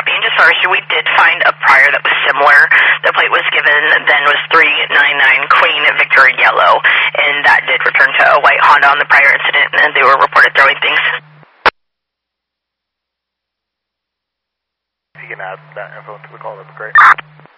copy. And just sorry, so we did find a prior that was similar. The plate was given then was 399 Queen Victor Yellow, and that did return to a white Honda on the prior incident, and they were reported throwing things. If you can add that info to the call, that'd be great.